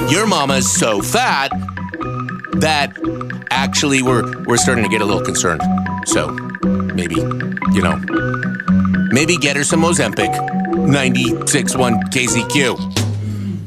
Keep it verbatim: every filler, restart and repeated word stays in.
your mama's so fat that actually we're we're starting to get a little concerned. So maybe, you know, maybe get her some Ozempic. ninety-six point one K Z Q.